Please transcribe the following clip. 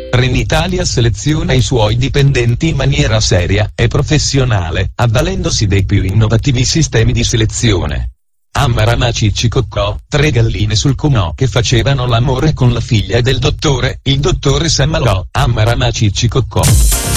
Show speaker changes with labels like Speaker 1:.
Speaker 1: Renitalia seleziona i suoi dipendenti in maniera seria e professionale, avvalendosi dei più innovativi sistemi di selezione. A Marana Ciccicoccò, 3 galline sul comò che facevano l'amore con la figlia del dottore, il dottore Sammalò, a Marana Ciccicoccò.